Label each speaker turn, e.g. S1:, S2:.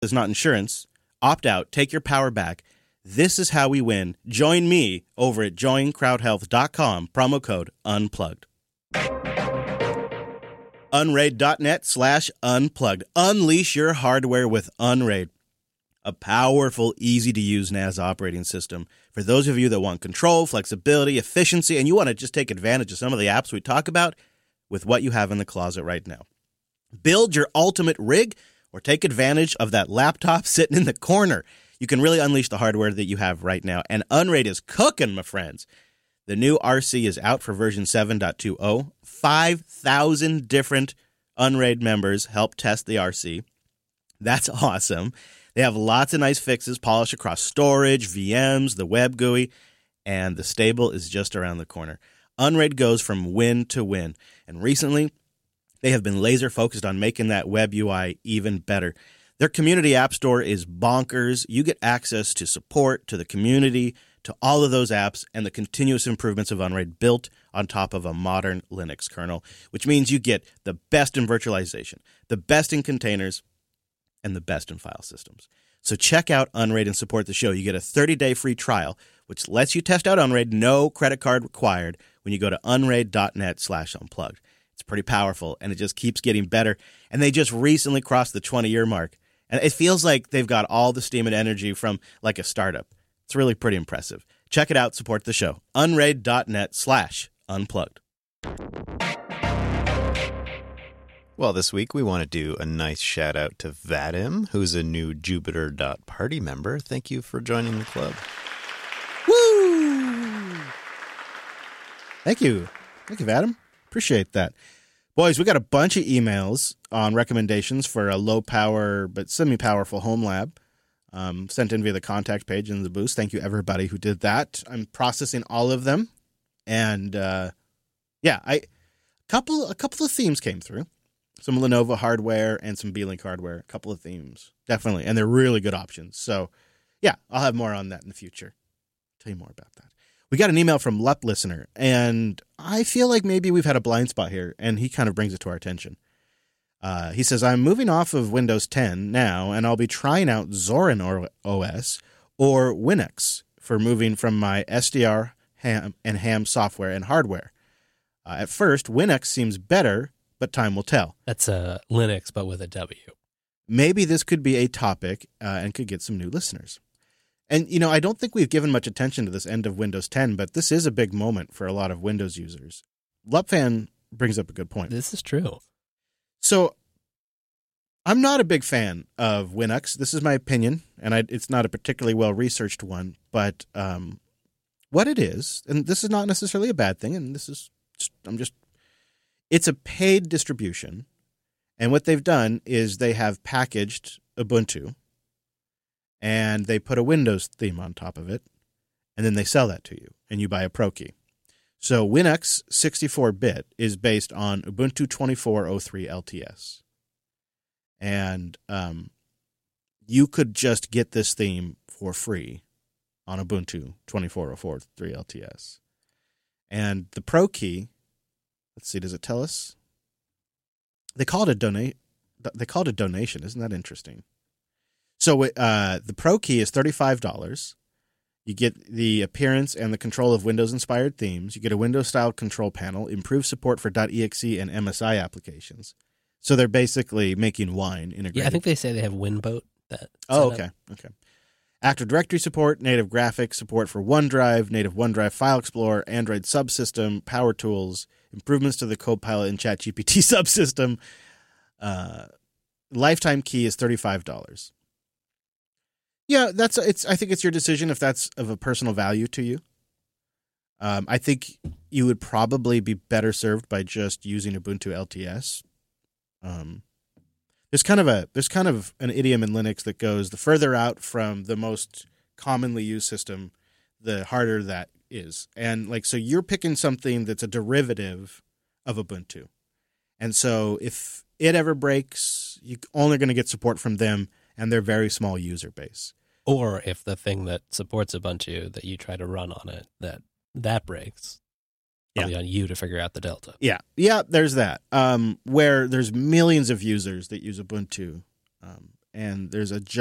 S1: is not insurance. Opt out. Take your power back. This is how we win. Join me over at joincrowdhealth.com. Promo code UNPLUGGED. Unraid.net/unplugged. Unleash your hardware with Unraid, a powerful, easy-to-use NAS operating system. For those of you that want control, flexibility, efficiency, and you want to just take advantage of some of the apps we talk about with what you have in the closet right now. Build your ultimate rig or take advantage of that laptop sitting in the corner. You can really unleash the hardware that you have right now. And Unraid is cooking, my friends. The new RC is out for version 7.20. 5,000 different Unraid members help test the RC. That's awesome. They have lots of nice fixes, polished across storage, VMs, the web GUI, and the stable is just around the corner. Unraid goes from win to win. And recently, they have been laser focused on making that web UI even better. Their community app store is bonkers. You get access to support, to the community, to all of those apps, and the continuous improvements of Unraid built on top of a modern Linux kernel, which means you get the best in virtualization, the best in containers, and the best in file systems. So check out Unraid and support the show. You get a 30-day free trial, which lets you test out Unraid, no credit card required, when you go to unraid.net/unplugged. It's pretty powerful, and it just keeps getting better. And they just recently crossed the 20-year mark. And it feels like they've got all the steam and energy from like a startup. It's really pretty impressive. Check it out. Support the show. Unraid.net/unplugged.
S2: Well, this week we want to do a nice shout out to Vadim, who's a new Jupiter.party member. Thank you for joining the club.
S1: Woo! Thank you. Thank you, Vadim. Appreciate that. Boys, we got a bunch of emails on recommendations for a low-power but semi-powerful home lab sent in via the contact page in the boost. Thank you, everybody who did that. I'm processing all of them. And, a couple of themes came through. Some Lenovo hardware and some Beelink hardware. A couple of themes, definitely. And they're really good options. So, yeah, I'll have more on that in the future. Tell you more about that. We got an email from LUP listener, and I feel like maybe we've had a blind spot here, and he kind of brings it to our attention. He says, I'm moving off of Windows 10 now, and I'll be trying out Zorin OS or Winx for moving from my SDR ham software and hardware. At first, Winx seems better, but time will tell.
S3: That's Linux, but with a W.
S1: Maybe this could be a topic and could get some new listeners. And, I don't think we've given much attention to this end of Windows 10, but this is a big moment for a lot of Windows users. Lupfan brings up a good point.
S3: This is true.
S1: So, I'm not a big fan of Winx. This is my opinion, and it's not a particularly well-researched one, but what it is, and this is not necessarily a bad thing, and this is, it's a paid distribution, and what they've done is they have packaged Ubuntu, and they put a Windows theme on top of it, and then they sell that to you, and you buy a Pro Key. So Winx 64-bit is based on Ubuntu 24.03 LTS. And you could just get this theme for free on Ubuntu 24.03 LTS. And the Pro Key, let's see, does it tell us? They call it a donation. Isn't that interesting? So the Pro Key is $35. You get the appearance and the control of Windows-inspired themes. You get a Windows-style control panel, improved support for .exe and MSI applications. So they're basically making wine integrated.
S3: Yeah, I think they say they have Winboat.
S1: Okay. Active Directory support, native graphics support for OneDrive, native OneDrive File Explorer, Android subsystem, Power Tools, improvements to the Copilot and ChatGPT subsystem. Lifetime key is $35. Yeah, I think it's your decision if that's of a personal value to you. I think you would probably be better served by just using Ubuntu LTS. There's kind of an idiom in Linux that goes, the further out from the most commonly used system, the harder that is. And so you're picking something that's a derivative of Ubuntu. And so if it ever breaks, you're only going to get support from them and their very small user base.
S3: Or if the thing that supports Ubuntu that you try to run on it, that breaks. Probably on you to figure out the delta. Yeah, there's that. Where there's millions of users that use Ubuntu
S1: and there's a